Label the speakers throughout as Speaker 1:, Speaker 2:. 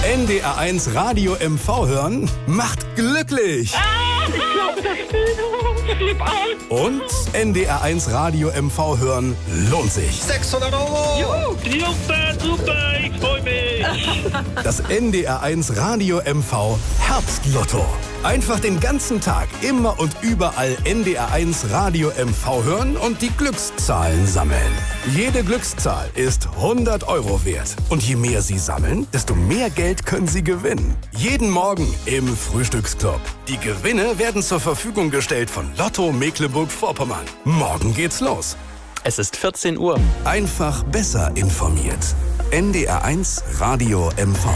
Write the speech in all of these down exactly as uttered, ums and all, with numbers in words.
Speaker 1: N D R eins Radio M V hören macht glücklich.
Speaker 2: Ich glaube, das Flipp aus.
Speaker 1: Und N D R eins Radio M V hören lohnt sich.
Speaker 3: sechshundert Euro.
Speaker 2: Juhu. Super, super, ich freue mich.
Speaker 1: Das N D R eins Radio M V Herbstlotto. Einfach den ganzen Tag, immer und überall N D R eins Radio M V hören und die Glückszahlen sammeln. Jede Glückszahl ist hundert Euro wert. Und je mehr Sie sammeln, desto mehr Geld können Sie gewinnen. Jeden Morgen im Frühstücksclub. Die Gewinne werden zur Verfügung gestellt von Lotto Mecklenburg-Vorpommern. Morgen geht's los.
Speaker 4: Es ist vierzehn Uhr.
Speaker 1: Einfach besser informiert. N D R eins Radio M V.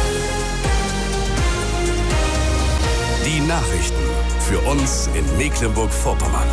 Speaker 1: Die Nachrichten für uns in Mecklenburg-Vorpommern.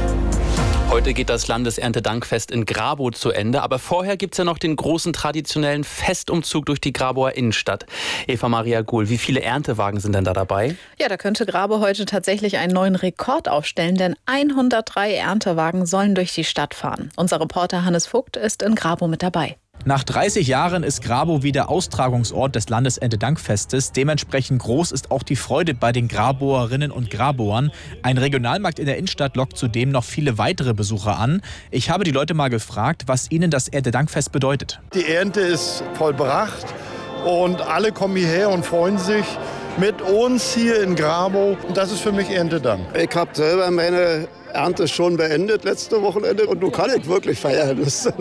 Speaker 4: Heute geht das Landeserntedankfest in Grabow zu Ende, aber vorher gibt es ja noch den großen traditionellen Festumzug durch die Grabower Innenstadt. Eva Maria Guhl, wie viele Erntewagen sind denn da dabei?
Speaker 5: Ja, da könnte Grabow heute tatsächlich einen neuen Rekord aufstellen, denn hundertdrei Erntewagen sollen durch die Stadt fahren. Unser Reporter Hannes Vogt ist in Grabow mit dabei.
Speaker 6: Nach dreißig Jahren ist Grabow wieder Austragungsort des Landeserntedankfestes. Dementsprechend groß ist auch die Freude bei den Grabowerinnen und Grabowern. Ein Regionalmarkt in der Innenstadt lockt zudem noch viele weitere Besucher an. Ich habe die Leute mal gefragt, was ihnen das Erntedankfest bedeutet.
Speaker 7: Die Ernte ist vollbracht und alle kommen hierher und freuen sich mit uns hier in Grabow. Und das ist für mich Erntedank.
Speaker 8: Ich habe selber meine Ernte schon beendet letzte Wochenende und du kannst es wirklich feiern.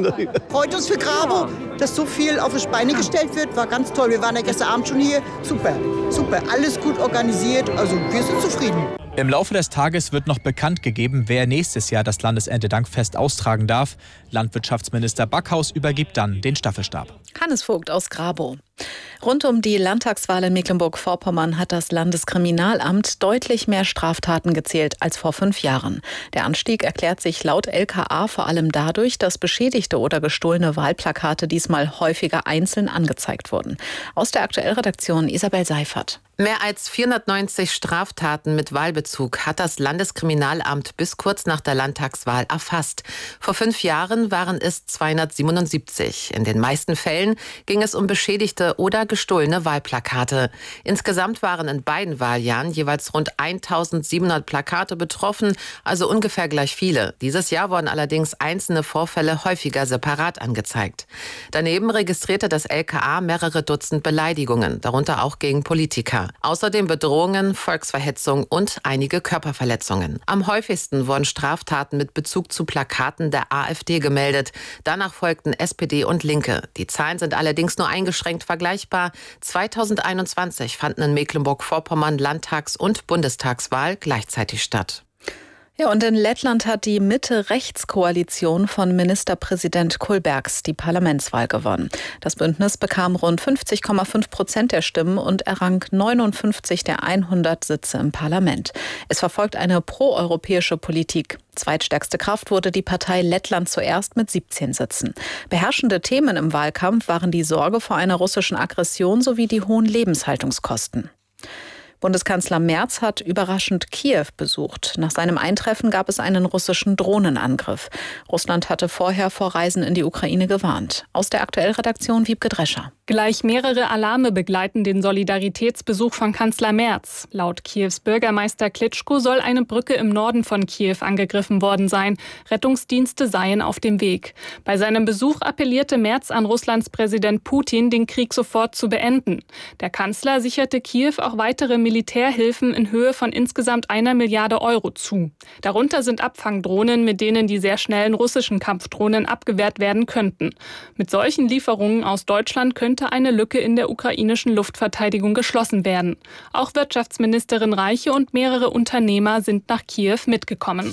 Speaker 9: Freut uns für Grabow, dass so viel auf die Beine gestellt wird. War ganz toll. Wir waren ja gestern Abend schon hier. Super, super. Alles gut organisiert. Also wir sind zufrieden.
Speaker 6: Im Laufe des Tages wird noch bekannt gegeben, wer nächstes Jahr das Landeserntedankfest austragen darf. Landwirtschaftsminister Backhaus übergibt dann den Staffelstab.
Speaker 5: Hannes Vogt aus Grabow. Rund um die Landtagswahl in Mecklenburg-Vorpommern hat das Landeskriminalamt deutlich mehr Straftaten gezählt als vor fünf Jahren. Der Anstieg erklärt sich laut L K A vor allem dadurch, dass beschädigte oder gestohlene Wahlplakate diesmal häufiger einzeln angezeigt wurden. Aus der Aktuellredaktion Isabel Seifert.
Speaker 10: Mehr als vierhundertneunzig Straftaten mit Wahlbezug hat das Landeskriminalamt bis kurz nach der Landtagswahl erfasst. Vor fünf Jahren waren es zweihundertsiebenundsiebzig. In den meisten Fällen ging es um beschädigte oder gestohlene Wahlplakate. Insgesamt waren in beiden Wahljahren jeweils rund eintausendsiebenhundert Plakate betroffen, also ungefähr gleich viele. Dieses Jahr wurden allerdings einzelne Vorfälle häufiger separat angezeigt. Daneben registrierte das L K A mehrere Dutzend Beleidigungen, darunter auch gegen Politiker. Außerdem Bedrohungen, Volksverhetzung und einige Körperverletzungen. Am häufigsten wurden Straftaten mit Bezug zu Plakaten der AfD gemeldet. Danach folgten S P D und Linke. Die Zahlen sind allerdings nur eingeschränkt vergleichbar. zweitausendeinundzwanzig fanden in Mecklenburg-Vorpommern Landtags- und Bundestagswahl gleichzeitig statt.
Speaker 5: Ja, und in Lettland hat die Mitte-Rechts-Koalition von Ministerpräsident Kulbergs die Parlamentswahl gewonnen. Das Bündnis bekam rund fünfzig Komma fünf Prozent der Stimmen und errang neunundfünfzig der hundert Sitze im Parlament. Es verfolgt eine proeuropäische Politik. Zweitstärkste Kraft wurde die Partei Lettland zuerst mit siebzehn Sitzen. Beherrschende Themen im Wahlkampf waren die Sorge vor einer russischen Aggression sowie die hohen Lebenshaltungskosten. Bundeskanzler Merz hat überraschend Kiew besucht. Nach seinem Eintreffen gab es einen russischen Drohnenangriff. Russland hatte vorher vor Reisen in die Ukraine gewarnt. Aus der Aktuellredaktion Wiebke Drescher.
Speaker 11: Gleich mehrere Alarme begleiten den Solidaritätsbesuch von Kanzler Merz. Laut Kiews Bürgermeister Klitschko soll eine Brücke im Norden von Kiew angegriffen worden sein. Rettungsdienste seien auf dem Weg. Bei seinem Besuch appellierte Merz an Russlands Präsident Putin, den Krieg sofort zu beenden. Der Kanzler sicherte Kiew auch weitere Militärhilfen in Höhe von insgesamt einer Milliarde Euro zu. Darunter sind Abfangdrohnen, mit denen die sehr schnellen russischen Kampfdrohnen abgewehrt werden könnten. Mit solchen Lieferungen aus Deutschland könnte eine Lücke in der ukrainischen Luftverteidigung geschlossen werden. Auch Wirtschaftsministerin Reiche und mehrere Unternehmer sind nach Kiew mitgekommen.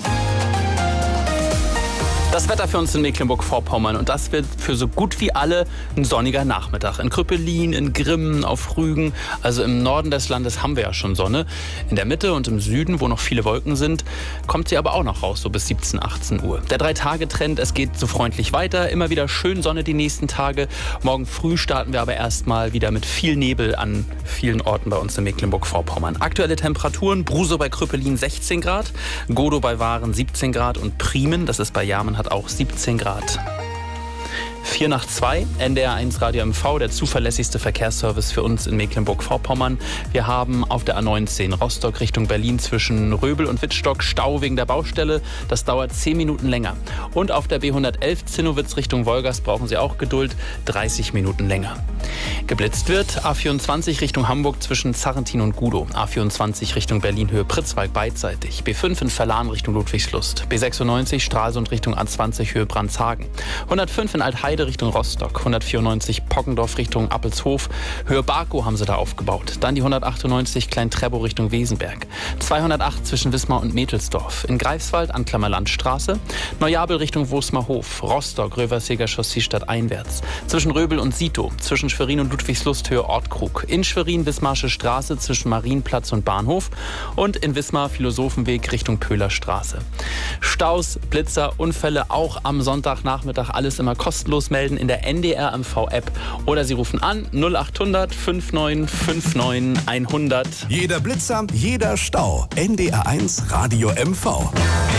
Speaker 4: Das Wetter für uns in Mecklenburg-Vorpommern, und das wird für so gut wie alle ein sonniger Nachmittag. In Krüppelin, in Grimmen, auf Rügen, also im Norden des Landes haben wir ja schon Sonne. In der Mitte und im Süden, wo noch viele Wolken sind, kommt sie aber auch noch raus, so bis siebzehn, achtzehn Uhr. Der Drei-Tage-Trend, es geht so freundlich weiter, immer wieder schön Sonne die nächsten Tage. Morgen früh starten wir aber erstmal wieder mit viel Nebel an vielen Orten bei uns in Mecklenburg-Vorpommern. Aktuelle Temperaturen: Brusow bei Krüppelin sechzehn Grad, Godow bei Waren siebzehn Grad und Priemen, das ist bei Jarmen, hat auch siebzehn Grad. vier nach zwei, N D R eins Radio M V, der zuverlässigste Verkehrsservice für uns in Mecklenburg-Vorpommern. Wir haben auf der A neunzehn Rostock Richtung Berlin zwischen Röbel und Wittstock Stau wegen der Baustelle. Das dauert zehn Minuten länger. Und auf der B hundertelf Zinnowitz Richtung Wolgast brauchen Sie auch Geduld, dreißig Minuten länger. Geblitzt wird A vierundzwanzig Richtung Hamburg zwischen Zarrentin und Gudow. A vierundzwanzig Richtung Berlin Höhe Pritzwalk beidseitig. B fünf in Verlan Richtung Ludwigslust. B sechsundneunzig Stralsund Richtung A zwanzig Höhe Brandshagen. hundertfünf in Altheide Richtung Rostock. hundertvierundneunzig Poggendorf Richtung Appelshof. Höhe Barkow haben sie da aufgebaut. Dann die hundertachtundneunzig Klein-Trebow Richtung Wesenberg. zweihundertacht zwischen Wismar und Mädelsdorf. In Greifswald Anklammer Landstraße. Neujabel Richtung Wosmerhof. Rostock Röverseger Chaussee stadteinwärts. Zwischen Röbel und Sito. Zwischen Schwerin und Ludwigslust Höhe Ortkrug. In Schwerin Wismarsche Straße zwischen Marienplatz und Bahnhof. Und in Wismar Philosophenweg Richtung Pöhler Straße. Staus, Blitzer, Unfälle auch am Sonntagnachmittag alles immer kostenlos melden in der N D R M V App. Oder Sie rufen an null achthundert neunundfünfzig neunundfünfzig hundert.
Speaker 1: Jeder Blitzer, jeder Stau. N D R eins Radio M V.